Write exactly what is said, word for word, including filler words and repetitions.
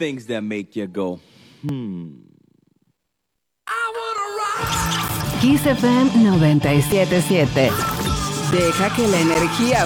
things that make you go, hmm. Kiss F M noventa y siete punto siete. Deja que la energía